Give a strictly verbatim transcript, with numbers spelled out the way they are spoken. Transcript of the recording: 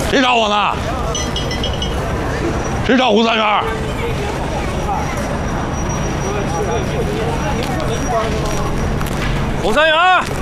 谁找我呢？谁找胡三元？ 胡三元。